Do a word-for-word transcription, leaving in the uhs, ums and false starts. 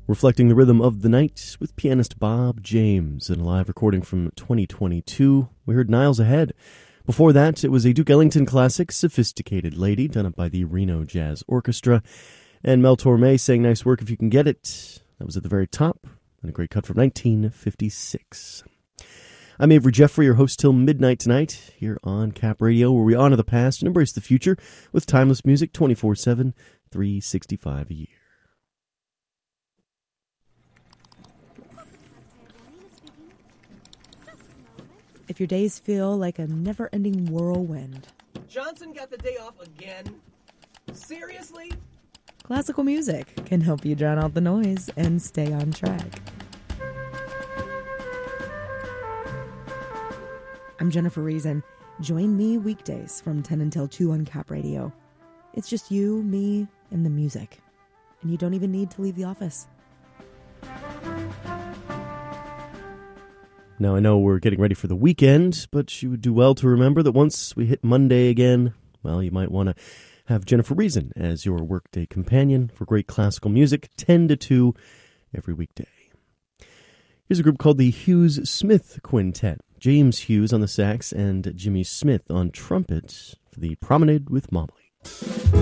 Reflecting the rhythm of the night with pianist Bob James in a live recording from twenty twenty-two. We heard Niles Ahead. Before that, it was a Duke Ellington classic, Sophisticated Lady, done up by the Reno Jazz Orchestra. And Mel Torme saying nice work if you can get it. That was at the very top, and a great cut from nineteen fifty-six. I'm Avery Jeffrey, your host till midnight tonight, here on Cap Radio, where we honor the past and embrace the future with timeless music twenty-four seven, three sixty-five a year. If your days feel like a never-ending whirlwind. Johnson got the day off again? Seriously? Classical music can help you drown out the noise and stay on track. I'm Jennifer Reason. Join me weekdays from ten until two on Cap Radio. It's just you, me, and the music. And you don't even need to leave the office. Now, I know we're getting ready for the weekend, but you would do well to remember that once we hit Monday again, well, you might want to have Jennifer Reason as your workday companion for great classical music, ten to two every weekday. Here's a group called the Hughes-Smith Quintet. James Hughes on the sax and Jimmy Smith on trumpet for the Promenade with Mobley.